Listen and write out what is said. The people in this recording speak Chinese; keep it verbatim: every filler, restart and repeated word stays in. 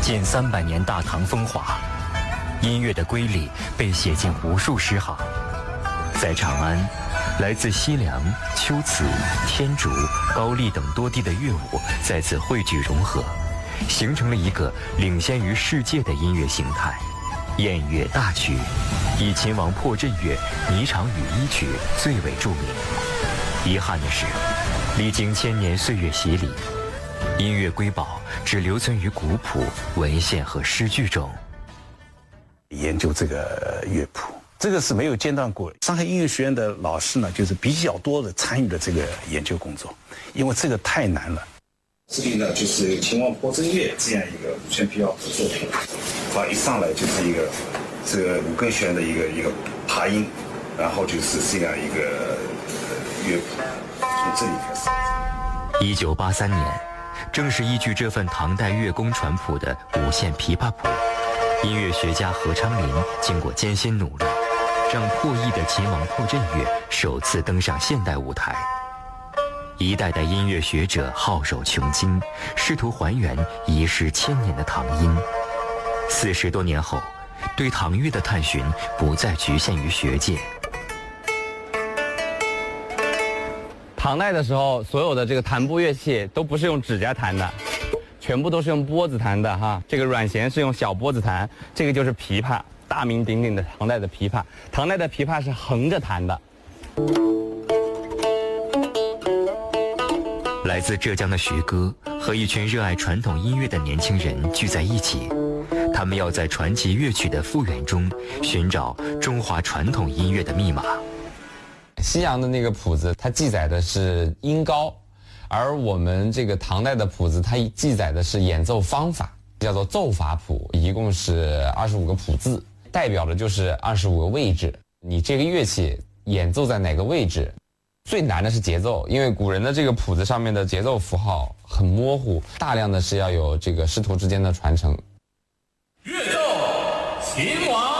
近三百年大唐风华，音乐的瑰丽被写进无数诗行。在长安，来自西凉、龟兹、天竺、高丽等多地的乐舞在此汇聚融合，形成了一个领先于世界的音乐形态——燕乐大曲，以秦王破阵乐《霓裳羽衣曲》最为著名。遗憾的是，历经千年岁月洗礼，音乐瑰宝只留存于古谱、文献和诗句中。 研究这个乐谱，这个是没有间断过。上海音乐学院的老师呢，就是比较多的参与了这个研究工作，因为这个太难了。这里呢，就是秦王破阵乐这样一个五线皮乐谱作品，啊，一上来就是一个这个五根弦的一个一个爬音，然后就是这样一个乐谱，从这里开始。 一九八三年，正是依据这份唐代乐工传谱的五线琵琶谱，音乐学家何昌林经过艰辛努力，让破译的秦王破阵乐首次登上现代舞台。一代代音乐学者皓首穷经，试图还原遗失千年的唐音。四十多年后，对唐乐的探寻不再局限于学界。 唐代的时候，所有的这个弹拨乐器都不是用指甲弹的，全部都是用拨子弹的哈。这个软弦是用小拨子弹，这个就是琵琶，大名鼎鼎的唐代的琵琶。唐代的琵琶是横着弹的。 来自浙江的徐哥和一群热爱传统音乐的年轻人聚在一起，他们要在传奇乐曲的复原中寻找中华传统音乐的密码。 西洋的那个谱子，它记载的是音高，而我们这个唐代的谱子，它记载的是演奏方法，叫做奏法谱，一共是二十五个谱字，代表的就是二十五个位置。你这个乐器演奏在哪个位置？最难的是节奏，因为古人的这个谱子上面的节奏符号很模糊，大量的是要有这个师徒之间的传承。 乐奏秦王。